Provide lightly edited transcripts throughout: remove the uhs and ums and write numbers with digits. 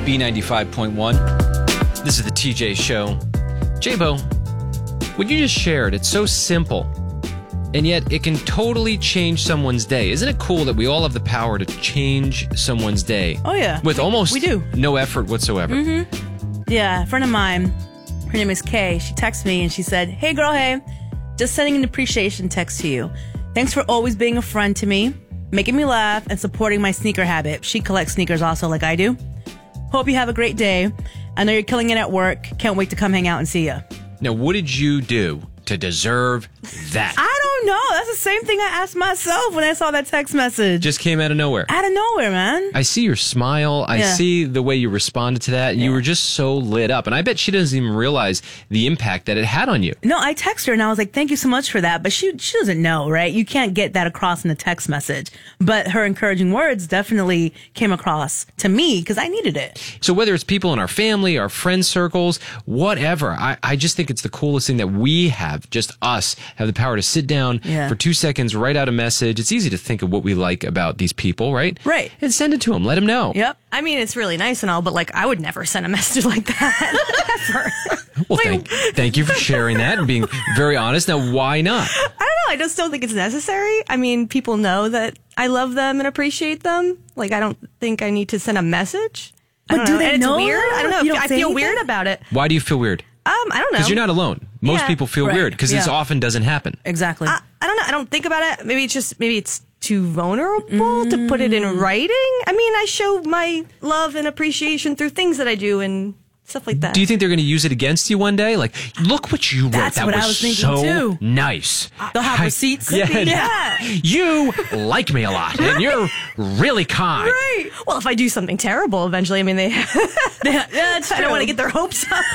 B95.1. This is the TJ Show. J-Bo, what you just shared, it's so simple, and yet it can totally change someone's day. Isn't it cool that we all have the power to change someone's day? Oh, yeah. With almost we do. no effort whatsoever. Mm-hmm. Yeah, a friend of mine, her name is Kay. She texted me and she said, "Hey, girl, hey. Just sending an appreciation text to you. Thanks for always being a friend to me, making me laugh, and supporting my sneaker habit." She collects sneakers also like I do. "Hope you have a great day. I know you're killing it at work. Can't wait to come hang out and see you." Now, what did you do to deserve that? I don't know. That's the same thing I asked myself when I saw that text message. Just came out of nowhere. Out of nowhere, man. I see your smile. I see the way you responded to that. You were just so lit up. And I bet she doesn't even realize the impact that it had on you. No, I texted her and I was like, "Thank you so much for that." But she doesn't know, right? You can't get that across in a text message. But her encouraging words definitely came across to me because I needed it. So whether it's people in our family, our friend circles, whatever, I just think it's the coolest thing that we have, just us, have the power to sit down for 2 seconds, write out a message. It's easy to think of what we like about these people, right? Right. And send it to them. Let them know. Yep. I mean, it's really nice and all, but like, I would never send a message like that ever. Well, thank you for sharing that and being very honest. Now, why not? I don't know. I just don't think it's necessary. I mean, people know that I love them and appreciate them. Like, I don't think I need to send a message. But do they know? It's weird. I don't know. You don't I say feel anything? weird about it. Why do you feel weird? I don't know. Because you're not alone. Most people feel Right. weird because this often doesn't happen. Exactly. I don't know. I don't think about it. Maybe it's too vulnerable to put it in writing. I mean, I show my love and appreciation through things that I do and stuff like that. Do you think they're going to use it against you one day? Like, look what you wrote. That's that what was I was thinking, so too. nice. They'll have receipts. Yeah. You like me a lot, and you're really kind. Right. Well, if I do something terrible, eventually, I mean, That's I true. don't want to get their hopes up.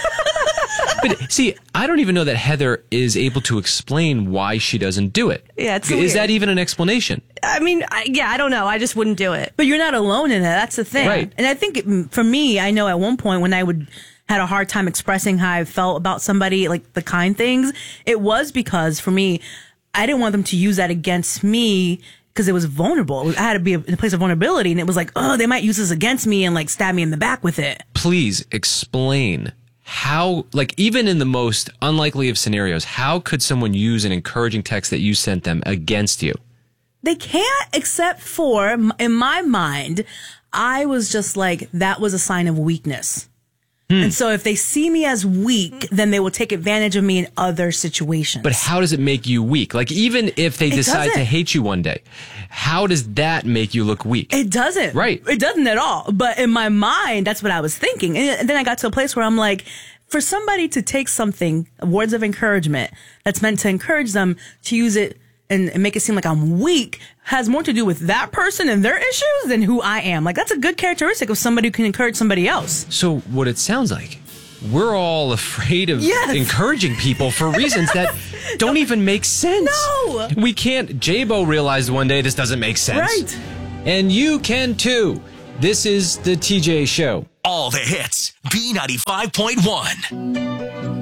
But see, I don't even know that Heather is able to explain why she doesn't do it. Yeah, it's Is weird. that even an explanation? I mean, I don't know. I just wouldn't do it. But you're not alone in it. That's the thing. Right. And I think for me, I know at one point when I had a hard time expressing how I felt about somebody, like the kind things, it was because for me, I didn't want them to use that against me because it was vulnerable. I had to be in a place of vulnerability, and it was like, oh, they might use this against me and like stab me in the back with it. Please explain how, like, even in the most unlikely of scenarios, how could someone use an encouraging text that you sent them against you? They can't, except for, in my mind, I was just like, that was a sign of weakness. And so if they see me as weak, then they will take advantage of me in other situations. But how does it make you weak? Like, even if they decide to doesn't. hate you one day, how does that make you look weak? It doesn't. Right. It doesn't at all. But in my mind, that's what I was thinking. And then I got to a place where I'm like, for somebody to take something, words of encouragement, that's meant to encourage them to use it and make it seem like I'm weak has more to do with that person and their issues than who I am. Like, that's a good characteristic of somebody who can encourage somebody else. So what it sounds like, we're all afraid of encouraging people for reasons that don't even make sense. No! We can't. J-Bo realized one day this doesn't make sense. Right. And you can too. This is the TJ Show. All the hits. B95.1.